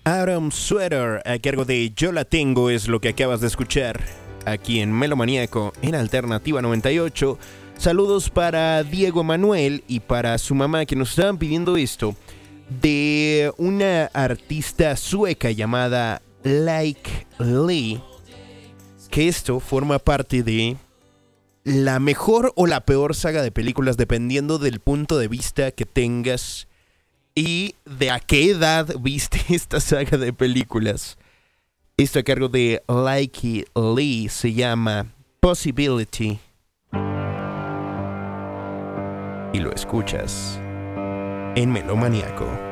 Autumn Sweater, a cargo de Yo la tengo, es lo que acabas de escuchar aquí en Melomaníaco, en Alternativa 98. Saludos para Diego Manuel y para su mamá, que nos estaban pidiendo esto de una artista sueca llamada Like Lee, que esto forma parte de la mejor o la peor saga de películas, dependiendo del punto de vista que tengas y de a qué edad viste esta saga de películas. Esto a cargo de Likey Lee se llama Possibility. Y lo escuchas en Melomaníaco.